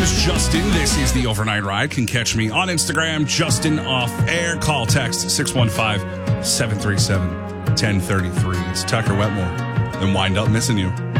is Justin. This is the Overnight Ride. Can catch me on Instagram, Justin Off Air. Call, text 615-737-1033. It's Tucker Wetmore and Wind Up Missing You.